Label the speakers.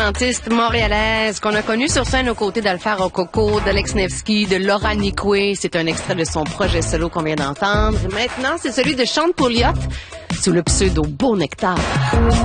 Speaker 1: multi-instrumentiste montréalaise qu'on a connue sur scène aux côtés d'Alpha Rococo, d'Alex Nevsky, de Laura Nicoué. C'est un extrait de son projet solo qu'on vient d'entendre. Maintenant, c'est celui de Chante Pouliot sous le pseudo Beau Nectar.